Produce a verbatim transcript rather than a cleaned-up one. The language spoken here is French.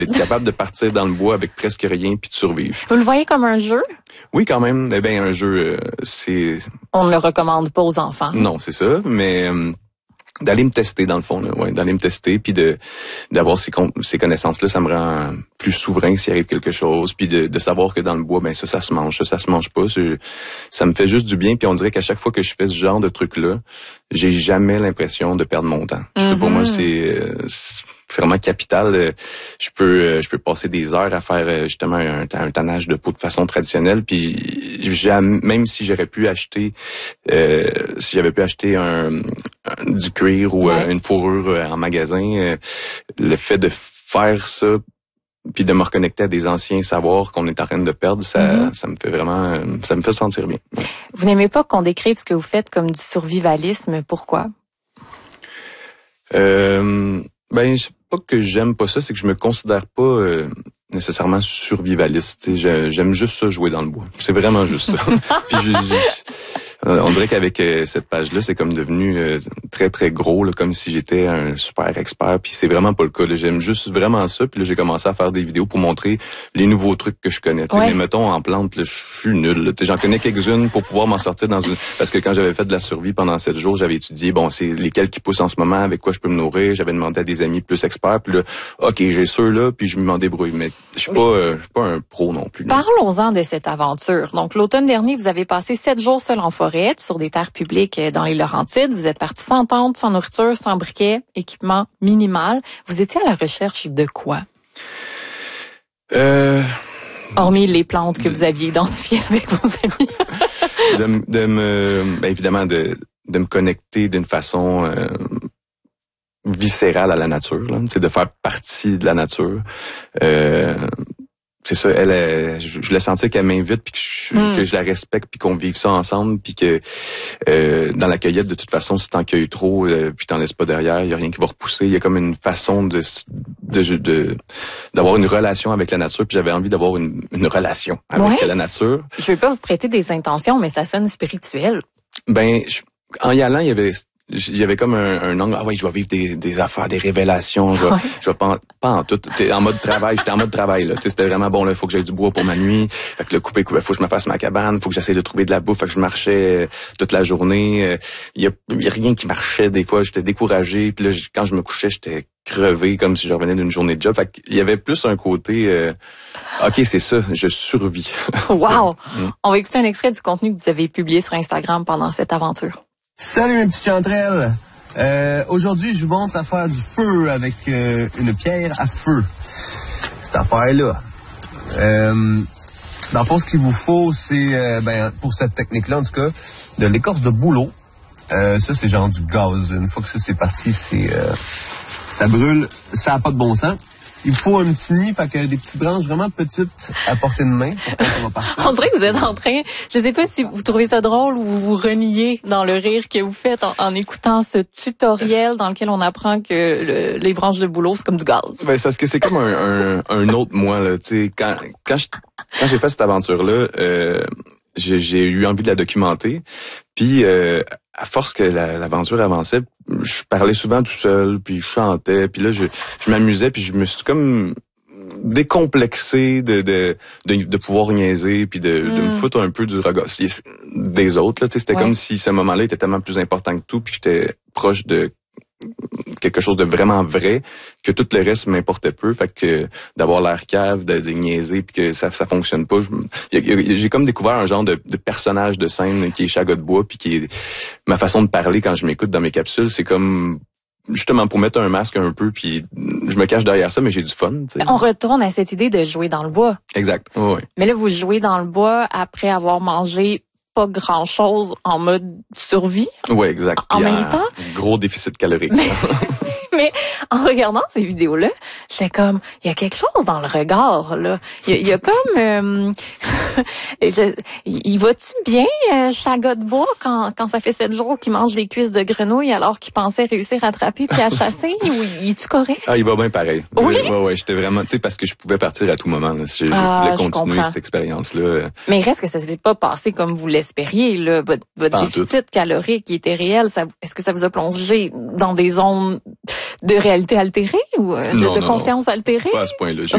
d'être capable de partir dans le bois avec presque rien puis de survivre. Vous le voyez comme un jeu? Oui, quand même. Eh bien, un jeu, euh, c'est... On ne le recommande pas aux enfants. Non, c'est ça, mais... Euh, d'aller me tester dans le fond, là, ouais, d'aller me tester puis de d'avoir ces ces connaissances là, ça me rend plus souverain s'il arrive quelque chose, puis de, de savoir que dans le bois, ben ça ça se mange, ça ça se mange pas, c'est, ça me fait juste du bien, puis on dirait qu'à chaque fois que je fais ce genre de truc là, j'ai jamais l'impression de perdre mon temps. Mm-hmm. Ça, pour moi c'est, c'est vraiment capital. Je peux je peux passer des heures à faire justement un, un tannage de peau de façon traditionnelle, puis jamais, même si j'aurais pu acheter euh, si j'avais pu acheter un, un du cuir ou ouais. euh, une fourrure euh, en magasin, euh, le fait de faire ça puis de me reconnecter à des anciens savoirs qu'on est en train de perdre, ça mm-hmm. ça me fait vraiment euh, ça me fait sentir bien. Vous n'aimez pas qu'on décrive ce que vous faites comme du survivalisme, pourquoi? Euh ben c'est pas que j'aime pas ça, c'est que je me considère pas euh, nécessairement survivaliste, j'aime juste ça jouer dans le bois. C'est vraiment juste ça. Puis je, je, on dirait qu'avec euh, cette page-là, c'est comme devenu euh, très, très gros, là, comme si j'étais un super expert. Puis c'est vraiment pas le cas. Là. J'aime juste vraiment ça. Puis là, j'ai commencé à faire des vidéos pour montrer les nouveaux trucs que je connais. Ouais. Mais mettons, en plante, là, je suis nul. J'en connais quelques-unes pour pouvoir m'en sortir dans une... Parce que quand j'avais fait de la survie pendant sept jours, j'avais étudié, bon, c'est lesquels qui poussent en ce moment, avec quoi je peux me nourrir. J'avais demandé à des amis plus experts. Puis là, OK, j'ai ceux-là, puis je m'en débrouille. Mais je suis pas, euh, je suis pas un pro non plus. Parlons-en de cette aventure. Donc, l'automne dernier, vous avez passé sept jours seul en forêt, sur des terres publiques dans les Laurentides. Vous êtes parti sans tente, sans nourriture, sans briquet, équipement minimal. Vous étiez à la recherche de quoi? Euh... Hormis les plantes que de... vous aviez identifiées avec vos amis. de, de me, ben évidemment, de, de me connecter d'une façon euh, viscérale à la nature, là, de faire partie de la nature. Euh, c'est ça, elle, elle je, je l'ai senti qu'elle m'invite, puis que je, mm. que je la respecte, puis qu'on vive ça ensemble, puis que euh, dans la cueillette, de toute façon, si t'en cueilles trop, euh, puis t'en laisses pas derrière, il y a rien qui va repousser. Il y a comme une façon de de de d'avoir une relation avec la nature, puis j'avais envie d'avoir une, une relation avec ouais. la nature. Je vais pas vous prêter des intentions, mais ça sonne spirituel. Ben, je, en y allant, il y avait il y avait comme un, un angle, ah oui, je vais vivre des, des affaires, des révélations, je vais, ouais. je vais pas, pas en tout, en mode travail, j'étais en mode travail, là, tu sais, c'était vraiment bon, là, il faut que j'aille du bois pour ma nuit, fait que le couper, il faut que je me fasse ma cabane, faut que j'essaie de trouver de la bouffe, fait que je marchais toute la journée, il y a, il y a rien qui marchait, des fois, j'étais découragé, puis là, quand je me couchais, j'étais crevé, comme si je revenais d'une journée de job, fait qu'il y avait plus un côté, euh, OK, c'est ça, je survis. Wow! On va écouter un extrait du contenu que vous avez publié sur Instagram pendant cette aventure. Salut mes petites chanterelles! Euh, aujourd'hui, je vous montre à faire du feu avec euh, une pierre à feu. Cette affaire-là. Euh, dans le fond, ce qu'il vous faut, c'est, euh, ben, pour cette technique-là, en tout cas, de l'écorce de bouleau. Euh, ça, c'est genre du gaz. Une fois que ça, c'est parti, c'est, euh, ça brûle, ça n'a pas de bon sens. Il faut un petit nid, fait que des petites branches vraiment petites à portée de main pour que ça va partir. On dirait que vous êtes en train, je sais pas si vous trouvez ça drôle ou vous vous reniez dans le rire que vous faites en, en écoutant ce tutoriel dans lequel on apprend que le, les branches de bouleau, c'est comme du gaz. Ben, c'est parce que c'est comme un, un, un autre moi, là, tu sais, quand, quand je, quand j'ai fait cette aventure-là, euh, j'ai, j'ai eu envie de la documenter, puis euh, à force que la, l'aventure avançait, je parlais souvent tout seul, puis je chantais, puis là je, je m'amusais, puis je me suis comme décomplexé de de de, de pouvoir niaiser, puis de, mm. de me foutre un peu du regard des autres. Là, tu sais, c'était ouais. comme si ce moment-là était tellement plus important que tout, puis que j'étais proche de quelque chose de vraiment vrai, que tout le reste m'importait peu, fait que d'avoir l'air cave, de, de niaiser, puis que ça ça fonctionne pas, je, y a, j'ai comme découvert un genre de, de personnage de scène qui est Chaga de bois, puis qui est ma façon de parler quand je m'écoute dans mes capsules, c'est comme justement pour mettre un masque un peu, puis je me cache derrière ça, mais j'ai du fun. T'sais. On retourne à cette idée de jouer dans le bois. Exact, oui. Mais là, vous jouez dans le bois après avoir mangé pas grand-chose en mode survie. Oui, exact. En Puis même en, temps. Gros déficit calorique. Mais, mais en regardant ces vidéos-là, j'étais comme, il y a quelque chose dans le regard, là. Il y a, il y a comme... Euh, je, il va-tu bien, euh, Chaga de bois, quand, quand ça fait sept jours qu'il mange des cuisses de grenouille alors qu'il pensait réussir à attraper puis à chasser? Ou il est-tu correct? Ah, il va bien pareil. Oui? Ouais, ouais, j'étais vraiment... Tu sais, parce que je pouvais partir à tout moment. Là, si je, ah, je voulais continuer je cette expérience-là. Mais il reste que ça ne s'est pas passé comme vous l'espériez, là. Votre, votre déficit tout. calorique qui était réel, ça, est-ce que ça vous a plongé dans des zones de réalité altérée ou de, non, de non, conscience non. altérée? Pas à ce point-là. J'ai